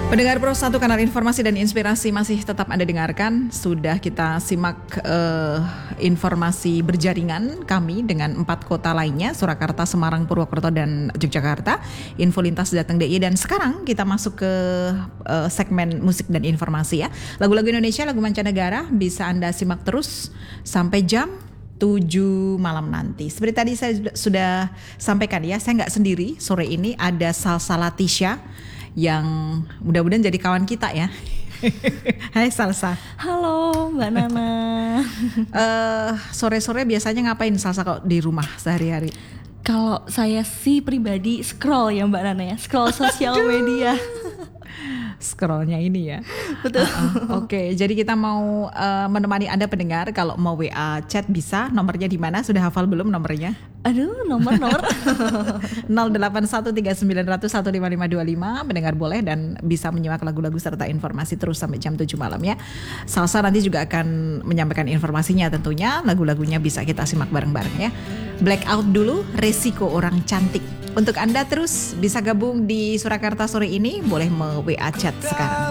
Pendengar Pro 1 Kanal Informasi dan Inspirasi masih tetap Anda dengarkan. Sudah kita simak informasi berjaringan kami dengan 4 kota lainnya, Surakarta, Semarang, Purwokerto, dan Yogyakarta. Info lintas datang DIY, dan sekarang kita masuk ke segmen musik dan informasi ya. Lagu-lagu Indonesia, lagu mancanegara bisa Anda simak terus sampai jam 7 malam nanti. Seperti tadi saya sudah sampaikan ya, saya nggak sendiri sore ini, ada Salsa Latisha yang mudah-mudahan jadi kawan kita ya. Hai Salsa. Halo Mbak Nana. Sore-sore biasanya ngapain Salsa kalau di rumah sehari-hari? Kalau saya sih pribadi scroll ya Mbak Nana ya, scroll sosial media. Scrollnya ini ya. Betul. Oke, jadi kita mau menemani Anda pendengar. Kalau mau WA chat bisa. Nomornya di mana? Sudah hafal belum nomornya? Aduh, nomor 081390015525. Pendengar boleh dan bisa menyimak lagu-lagu serta informasi terus sampai jam 7 malam ya. Salsa nanti juga akan menyampaikan informasinya tentunya. Lagu-lagunya bisa kita simak bareng-bareng ya. Blackout dulu, Resiko Orang Cantik. Untuk Anda terus bisa gabung di Surakarta sore ini, boleh WA chat sekarang.